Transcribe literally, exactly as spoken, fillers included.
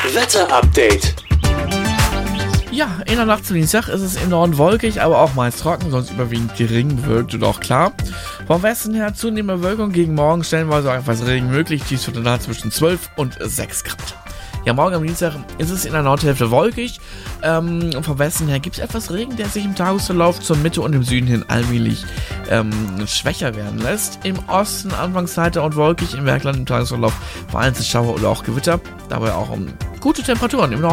Wetter-Update. Ja, in der Nacht zum Dienstag ist es im Norden wolkig, aber auch meist trocken, sonst überwiegend gering bewölkt und auch klar. Vom Westen her zunehmende Bewölkung, gegen morgen stellenweise auch etwas Regen möglich, dies wird dann zwischen zwölf und sechs Grad. Ja, morgen am Dienstag ist es in der Nordhälfte wolkig. Ähm, vom Westen her gibt es etwas Regen, der sich im Tagesverlauf zur Mitte und im Süden hin allmählich ähm, schwächer werden lässt. Im Osten anfangs heiter und wolkig, im Bergland im Tagesverlauf vereinzelt Schauer oder auch Gewitter. Dabei auch um gute Temperaturen. Im Norden